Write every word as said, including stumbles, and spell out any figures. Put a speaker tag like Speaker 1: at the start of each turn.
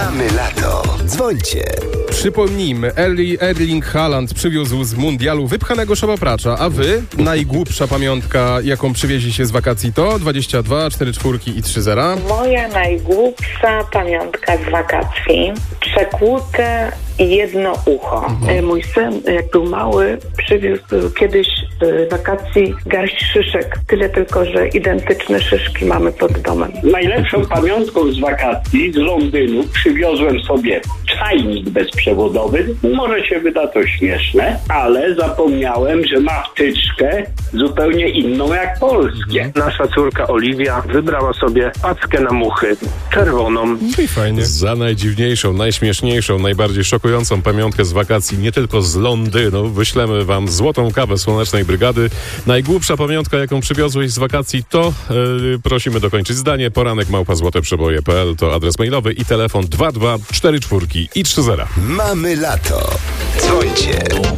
Speaker 1: Mamy lato. Dzwońcie.
Speaker 2: Przypomnijmy, Erli, Erling Haaland przywiózł z mundialu wypchanego szabapracza, a wy? Najgłupsza pamiątka, jaką przywieźliście z wakacji to? dwadzieścia dwa, cztery czwórki i trzy zera.
Speaker 3: Moja najgłupsza pamiątka z wakacji. Przekłute jedno ucho.
Speaker 2: Mhm.
Speaker 3: Mój syn, jak był mały, przywiózł kiedyś z wakacji garść szyszek. Tyle tylko, że identyczne szyszki mamy pod domem.
Speaker 4: Najlepszą pamiątką z wakacji z Londynu przywiozłem sobie czajnik bezprzewodowy. Może się wyda to śmieszne, ale zapomniałem, że ma wtyczkę zupełnie inną jak polskie.
Speaker 5: Nasza córka Oliwia wybrała sobie packę na muchy, czerwoną.
Speaker 2: No i fajnie.
Speaker 6: Za najdziwniejszą, najśmieszniejszą, najbardziej szokującą pamiątkę z wakacji, nie tylko z Londynu, wyślemy wam złotą kawę Słonecznej Brygady. Najgłupsza pamiątka, jaką przywiozłeś z wakacji, to yy, prosimy dokończyć zdanie. Poranek małpa złoteprzeboje kropka p l to adres mailowy i telefon dwa dwa cztery czwórki i trzy zera.
Speaker 1: Mamy lato. Dzwońcie.